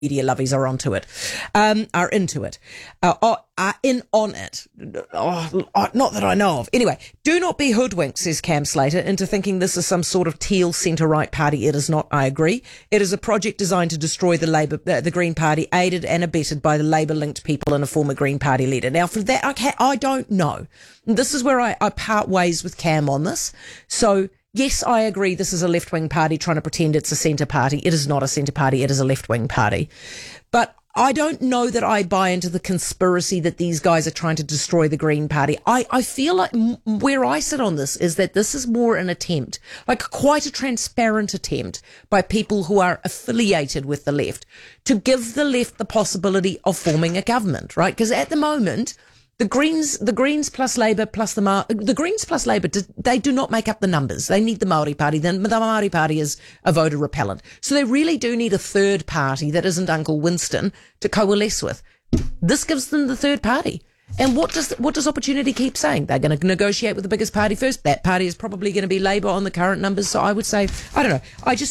media lovies are onto it, are into it, are in on it. Not that I know of. Anyway, do not be hoodwinked, says Cam Slater, into thinking this is some sort of teal centre-right party. It is not, I agree. It is a project designed to destroy the Green Party, aided and abetted by the Labour-linked people and a former Green Party leader. Now, for that, I don't know. This is where I part ways with Cam on this. So, yes, I agree this is a left-wing party trying to pretend it's a centre party. It is not a centre party. It is a left-wing party. But I don't know that I buy into the conspiracy that these guys are trying to destroy the Green Party. I feel like where I sit on this is that this is more an attempt, like quite a transparent attempt by people who are affiliated with the left to give the left the possibility of forming a government, right? Because at the moment, the Greens plus Labour plus the Greens plus Labour, they do not make up the numbers. They need the Māori Party. The Māori Party is a voter repellent. So they really do need a third party that isn't Uncle Winston to coalesce with. This gives them the third party. And what does Opportunity keep saying? They're going to negotiate with the biggest party first. That party is probably going to be Labour on the current numbers. So I would say, I don't know.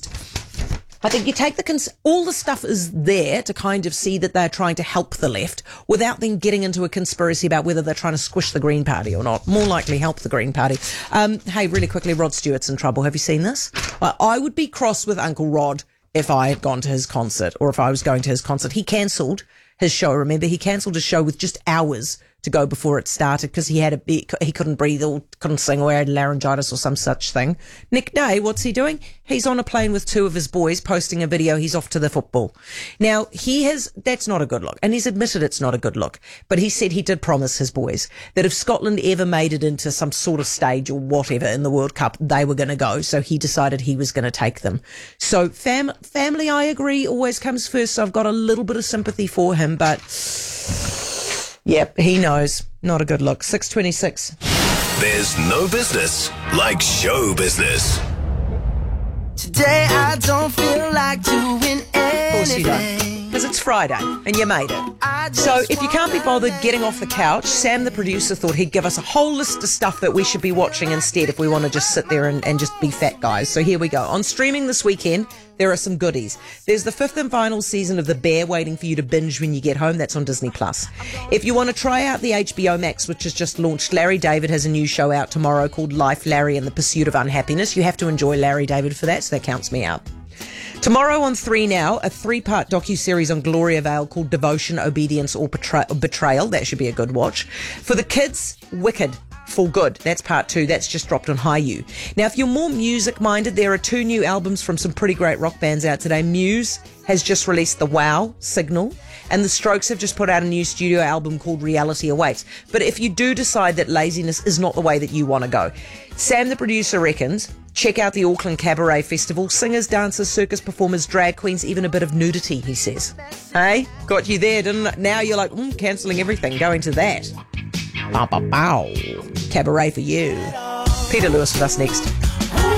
I think you take all the stuff is there to kind of see that they're trying to help the left without then getting into a conspiracy about whether they're trying to squish the Green Party or not. More likely help the Green Party. Hey, really quickly, Rod Stewart's in trouble. Have you seen this? I would be cross with Uncle Rod if I had gone to his concert or if I was going to his concert. He cancelled his show. Remember, he cancelled his show with just hours to go before it started because he couldn't breathe or couldn't sing or had laryngitis or some such thing. Nick Day, what's he doing? He's on a plane with two of his boys posting a video. He's off to the football. Now, that's not a good look. And he's admitted it's not a good look. But he said he did promise his boys that if Scotland ever made it into some sort of stage or whatever in the World Cup, they were going to go. So he decided he was going to take them. So family, I agree, always comes first. So I've got a little bit of sympathy for him, but yep, he knows. Not a good look. 6:26. There's no business like show business. Today I don't feel like doing anything. Of course you don't. Because it's Friday and you made it. So if you can't be bothered getting off the couch, Sam the producer thought he'd give us a whole list of stuff that we should be watching instead if we want to just sit there and just be fat guys. So here we go. On streaming this weekend, there are some goodies. There's the 5th and final season of The Bear waiting for you to binge when you get home. That's on Disney+. If you want to try out the HBO Max, which has just launched, Larry David has a new show out tomorrow called Life, Larry and the Pursuit of Unhappiness. You have to enjoy Larry David for that, so that counts me out. Tomorrow on 3 Now, a 3-part docuseries on Gloria Vale called Devotion, Obedience or Betrayal. That should be a good watch. For the kids, Wicked. For Good. That's part 2. That's just dropped on Hi-U. Now, if you're more music-minded, there are 2 new albums from some pretty great rock bands out today. Muse has just released the Wow Signal, and the Strokes have just put out a new studio album called Reality Awaits. But if you do decide that laziness is not the way that you want to go, Sam the producer reckons, check out the Auckland Cabaret Festival. Singers, dancers, circus performers, drag queens, even a bit of nudity, he says. Hey, got you there, didn't it? Now you're like, cancelling everything, going to that. Bow, bow, bow. Cabaret for you. Peter Lewis with us next.